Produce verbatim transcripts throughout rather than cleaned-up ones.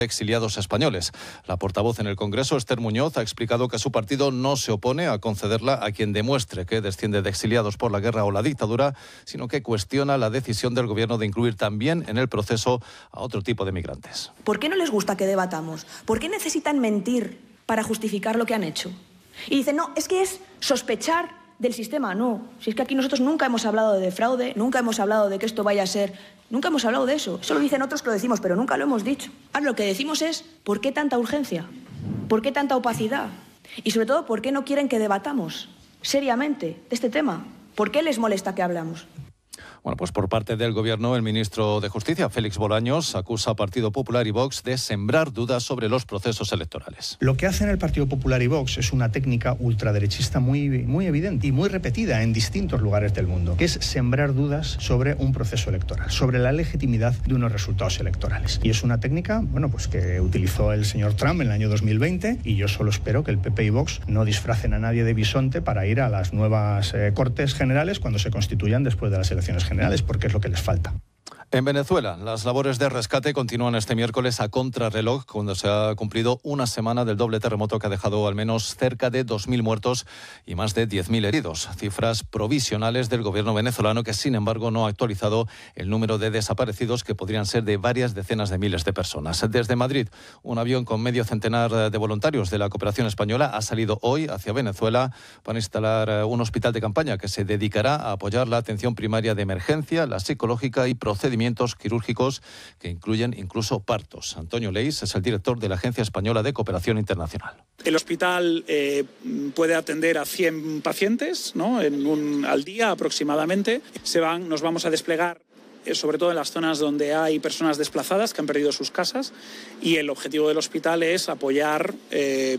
exiliados españoles. La portavoz en el Congreso, Esther Muñoz, ha explicado que su partido no se opone a concederla a quien demuestre que desciende de exiliados por la guerra o la dictadura, sino que cuestiona la decisión del Gobierno de incluir también en el proceso a otro tipo de migrantes. ¿Por qué no les gusta que debatamos? ¿Por qué necesitan mentir para justificar lo que han hecho? Y dicen, no, es que es sospechar del sistema. No, si es que aquí nosotros nunca hemos hablado de fraude, nunca hemos hablado de que esto vaya a ser... Nunca hemos hablado de eso. Eso lo dicen otros que lo decimos, pero nunca lo hemos dicho. Ahora lo que decimos es, ¿por qué tanta urgencia? ¿Por qué tanta opacidad? Y sobre todo, ¿por qué no quieren que debatamos seriamente de este tema? ¿Por qué les molesta que hablamos? Bueno, pues por parte del Gobierno, el ministro de Justicia, Félix Bolaños, acusa a Partido Popular y Vox de sembrar dudas sobre los procesos electorales. Lo que hacen el Partido Popular y Vox es una técnica ultraderechista muy, muy evidente y muy repetida en distintos lugares del mundo, que es sembrar dudas sobre un proceso electoral, sobre la legitimidad de unos resultados electorales. Y es una técnica, bueno, pues que utilizó el señor Trump en el año dos mil veinte, y yo solo espero que el P P y Vox no disfracen a nadie de bisonte para ir a las nuevas eh, Cortes Generales cuando se constituyan después de las elecciones generales. generales, porque es lo que les falta. En Venezuela, las labores de rescate continúan este miércoles a contrarreloj, cuando se ha cumplido una semana del doble terremoto que ha dejado al menos cerca de dos mil muertos y más de diez mil heridos. Cifras provisionales del gobierno venezolano que, sin embargo, no ha actualizado el número de desaparecidos, que podrían ser de varias decenas de miles de personas. Desde Madrid, un avión con medio centenar de voluntarios de la cooperación española ha salido hoy hacia Venezuela para instalar un hospital de campaña que se dedicará a apoyar la atención primaria de emergencia, la psicológica y procedimientos quirúrgicos que incluyen incluso partos. Antonio Leis es el director de la Agencia Española de Cooperación Internacional. El hospital eh, puede atender a cien pacientes, ¿no?, en un, al día aproximadamente. Se van, nos vamos a desplegar eh, sobre todo en las zonas donde hay personas desplazadas que han perdido sus casas, y el objetivo del hospital es apoyar eh,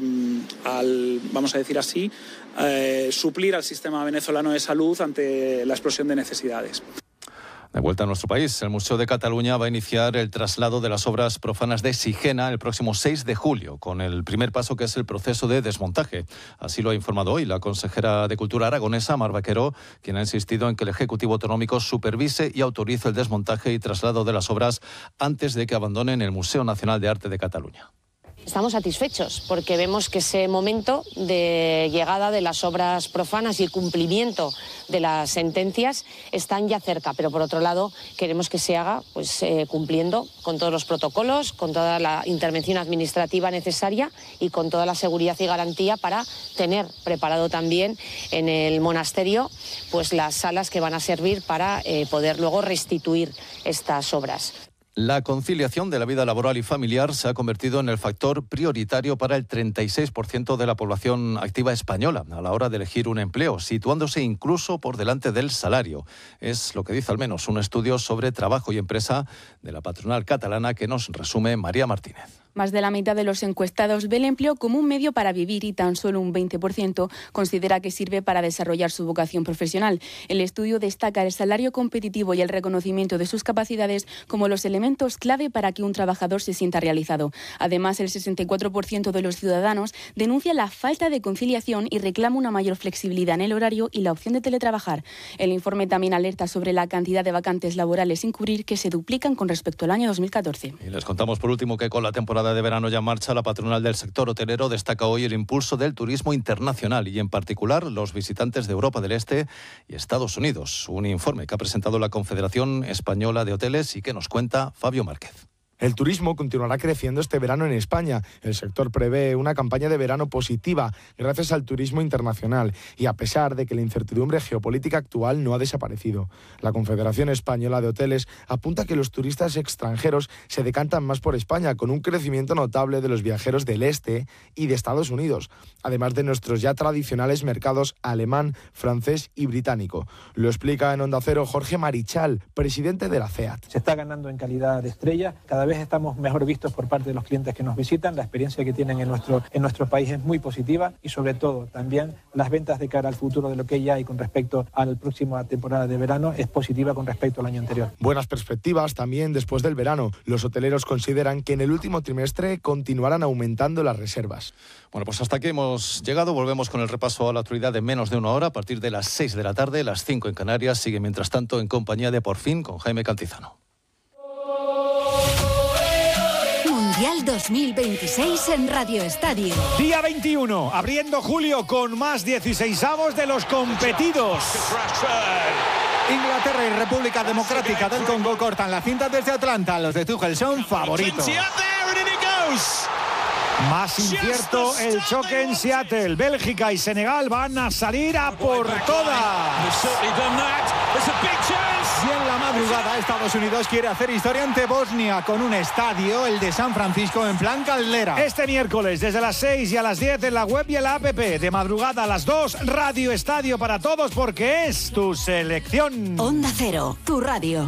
al, vamos a decir así, eh, suplir al sistema venezolano de salud ante la explosión de necesidades. De vuelta a nuestro país, el Museo de Cataluña va a iniciar el traslado de las obras profanas de Sigena el próximo seis de julio, con el primer paso, que es el proceso de desmontaje. Así lo ha informado hoy la consejera de Cultura aragonesa, Mar Vaquero, quien ha insistido en que el Ejecutivo Autonómico supervise y autorice el desmontaje y traslado de las obras antes de que abandonen el Museo Nacional de Arte de Cataluña. Estamos satisfechos porque vemos que ese momento de llegada de las obras profanas y el cumplimiento de las sentencias están ya cerca, pero por otro lado queremos que se haga pues eh, cumpliendo con todos los protocolos, con toda la intervención administrativa necesaria y con toda la seguridad y garantía para tener preparado también en el monasterio pues las salas que van a servir para eh, poder luego restituir estas obras. La conciliación de la vida laboral y familiar se ha convertido en el factor prioritario para el treinta y seis por ciento de la población activa española a la hora de elegir un empleo, situándose incluso por delante del salario. Es lo que dice al menos un estudio sobre trabajo y empresa de la patronal catalana que nos resume María Martínez. Más de la mitad de los encuestados ve el empleo como un medio para vivir y tan solo un veinte por ciento considera que sirve para desarrollar su vocación profesional. El estudio destaca el salario competitivo y el reconocimiento de sus capacidades como los elementos clave para que un trabajador se sienta realizado. Además, el sesenta y cuatro por ciento de los ciudadanos denuncia la falta de conciliación y reclama una mayor flexibilidad en el horario y la opción de teletrabajar. El informe también alerta sobre la cantidad de vacantes laborales sin cubrir que se duplican con respecto al año dos mil catorce. Y les contamos por último que con la temporada de verano ya en marcha, la patronal del sector hotelero destaca hoy el impulso del turismo internacional y en particular los visitantes de Europa del Este y Estados Unidos. Un informe que ha presentado la Confederación Española de Hoteles y que nos cuenta Fabio Márquez. El turismo continuará creciendo este verano en España. El sector prevé una campaña de verano positiva gracias al turismo internacional y a pesar de que la incertidumbre geopolítica actual no ha desaparecido. La Confederación Española de Hoteles apunta que los turistas extranjeros se decantan más por España, con un crecimiento notable de los viajeros del este y de Estados Unidos, además de nuestros ya tradicionales mercados alemán, francés y británico. Lo explica en Onda Cero Jorge Marichal, presidente de la C E A T. Se está ganando en calidad de estrella, cada vez estamos mejor vistos por parte de los clientes que nos visitan, la experiencia que tienen en nuestro, en nuestro país es muy positiva y sobre todo también las ventas de cara al futuro de lo que ya hay con respecto a la próxima temporada de verano es positiva con respecto al año anterior. Buenas perspectivas también después del verano. Los hoteleros consideran que en el último trimestre continuarán aumentando las reservas. Bueno, pues hasta aquí hemos llegado. Volvemos con el repaso a la actualidad en menos de una hora a partir de las seis de la tarde, las cinco en Canarias. Sigue mientras tanto en compañía de Por Fin con Jaime Cantizano. Mundial dos mil veintiséis en Radio Estadio. Día veintiuno, abriendo julio con más dieciseisavos de los competidos. Inglaterra y República Democrática del Congo cortan la cinta desde Atlanta. Los de Tuchel son favoritos. Más incierto el choque en Seattle. Bélgica y Senegal van a salir a por todas. Y en la madrugada Estados Unidos quiere hacer historia ante Bosnia con un estadio, el de San Francisco, en plan caldera. Este miércoles desde las seis y a las diez en la web y en la app. De madrugada a las dos, Radio Estadio para todos porque es tu selección. Onda Cero, tu radio.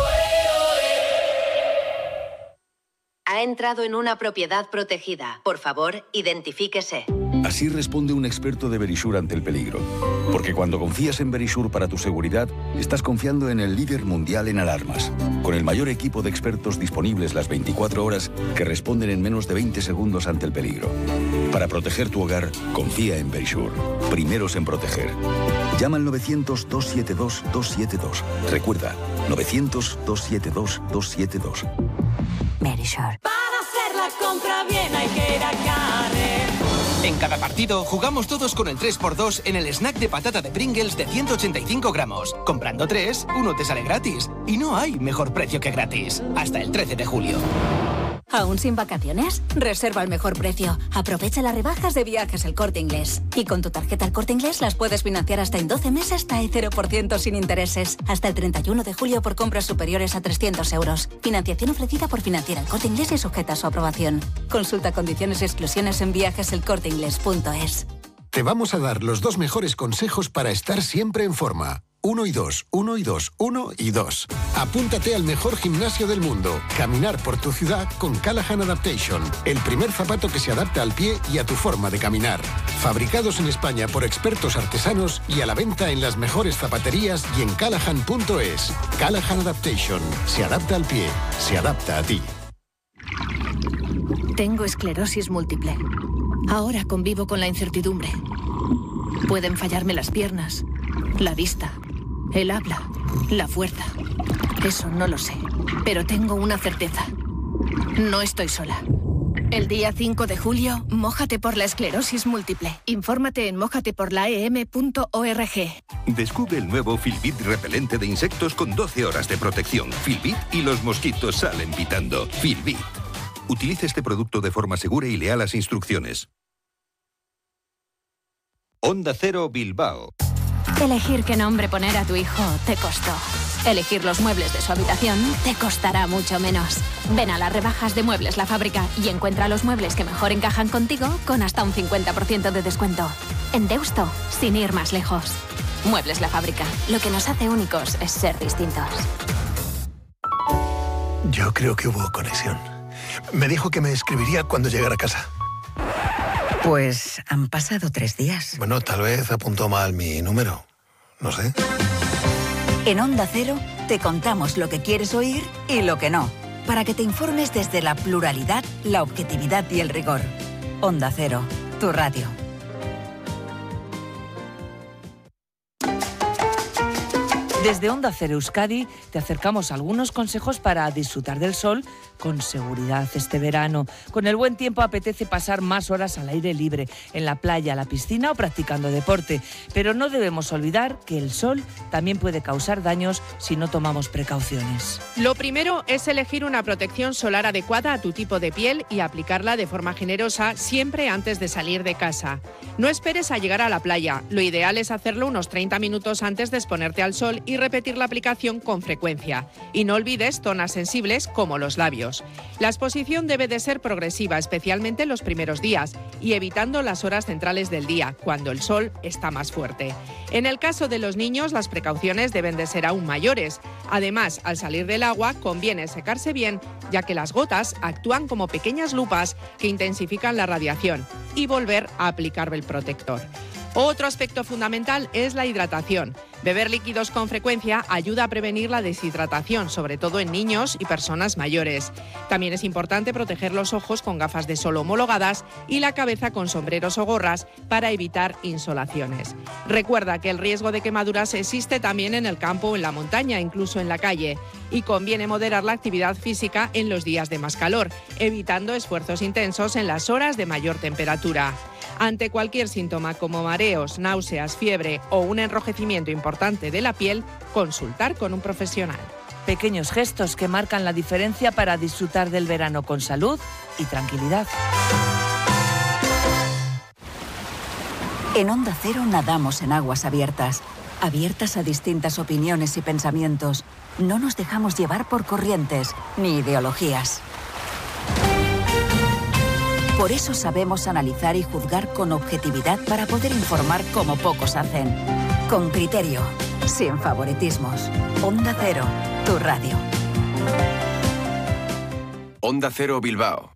Ha entrado en una propiedad protegida. Por favor, identifíquese. Así responde un experto de Verisure ante el peligro. Porque cuando confías en Verisure para tu seguridad, estás confiando en el líder mundial en alarmas. Con el mayor equipo de expertos disponibles las veinticuatro horas que responden en menos de veinte segundos ante el peligro. Para proteger tu hogar, confía en Verisure. Primeros en proteger. Llama al novecientos, dos setenta y dos, dos setenta y dos. Recuerda, novecientos, dos setenta y dos, dos setenta y dos. Verisure. Para hacer la compra bien hay que ir a Carrer. En cada partido jugamos todos con el tres por dos en el snack de patata de Pringles de ciento ochenta y cinco gramos. Comprando tres, uno te sale gratis. Y no hay mejor precio que gratis. Hasta el trece de julio. ¿Aún sin vacaciones? Reserva al mejor precio. Aprovecha las rebajas de Viajes El Corte Inglés. Y con tu tarjeta El Corte Inglés las puedes financiar hasta en doce meses hasta el cero por ciento sin intereses. Hasta el treinta y uno de julio por compras superiores a trescientos euros. Financiación ofrecida por Financiera El Corte Inglés y sujeta a su aprobación. Consulta condiciones y exclusiones en viajes el corte inglés punto es. Te vamos a dar los dos mejores consejos para estar siempre en forma. Uno y dos, uno y dos, uno y dos. Apúntate al mejor gimnasio del mundo. Caminar por tu ciudad con Callahan Adaptation. El primer zapato que se adapta al pie y a tu forma de caminar. Fabricados en España por expertos artesanos y a la venta en las mejores zapaterías y en callahan punto es. Callahan Adaptation. Se adapta al pie. Se adapta a ti. Tengo esclerosis múltiple. Ahora convivo con la incertidumbre. Pueden fallarme las piernas, la vista, el habla, la fuerza. Eso no lo sé, pero tengo una certeza. No estoy sola. El día cinco de julio, mójate por la esclerosis múltiple. Infórmate en mójate por la e eme punto org. Descubre el nuevo Filbit repelente de insectos con doce horas de protección. Filbit y los mosquitos salen pitando. Filbit. Utilice este producto de forma segura y lea las instrucciones. Onda Cero Bilbao. Elegir qué nombre poner a tu hijo te costó. Elegir los muebles de su habitación te costará mucho menos. Ven a las rebajas de Muebles La Fábrica y encuentra los muebles que mejor encajan contigo con hasta un cincuenta por ciento de descuento. En Deusto, sin ir más lejos. Muebles La Fábrica. Lo que nos hace únicos es ser distintos. Yo creo que hubo conexión. Me dijo que me escribiría cuando llegara a casa. Pues han pasado tres días. Bueno, tal vez apuntó mal mi número. No sé. En Onda Cero te contamos lo que quieres oír y lo que no, para que te informes desde la pluralidad, la objetividad y el rigor. Onda Cero, tu radio. Desde Onda Cero Euskadi te acercamos algunos consejos para disfrutar del sol con seguridad este verano. Con el buen tiempo apetece pasar más horas al aire libre, en la playa, la piscina o practicando deporte. Pero no debemos olvidar que el sol también puede causar daños si no tomamos precauciones. Lo primero es elegir una protección solar adecuada a tu tipo de piel y aplicarla de forma generosa siempre antes de salir de casa. No esperes a llegar a la playa. Lo ideal es hacerlo unos treinta minutos antes de exponerte al sol y repetir la aplicación con frecuencia. Y no olvides zonas sensibles como los labios. La exposición debe de ser progresiva, especialmente en los primeros días, y evitando las horas centrales del día, cuando el sol está más fuerte. En el caso de los niños, las precauciones deben de ser aún mayores. Además, al salir del agua, conviene secarse bien, ya que las gotas actúan como pequeñas lupas que intensifican la radiación, y volver a aplicar el protector. Otro aspecto fundamental es la hidratación. Beber líquidos con frecuencia ayuda a prevenir la deshidratación, sobre todo en niños y personas mayores. También es importante proteger los ojos con gafas de sol homologadas y la cabeza con sombreros o gorras para evitar insolaciones. Recuerda que el riesgo de quemaduras existe también en el campo o en la montaña, incluso en la calle, y conviene moderar la actividad física en los días de más calor, evitando esfuerzos intensos en las horas de mayor temperatura. Ante cualquier síntoma como mareos, náuseas, fiebre o un enrojecimiento importante de la piel, consultar con un profesional. Pequeños gestos que marcan la diferencia para disfrutar del verano con salud y tranquilidad. En Onda Cero nadamos en aguas abiertas, abiertas a distintas opiniones y pensamientos. No nos dejamos llevar por corrientes ni ideologías. Por eso sabemos analizar y juzgar con objetividad para poder informar como pocos hacen. Con criterio, sin favoritismos. Onda Cero, tu radio. Onda Cero Bilbao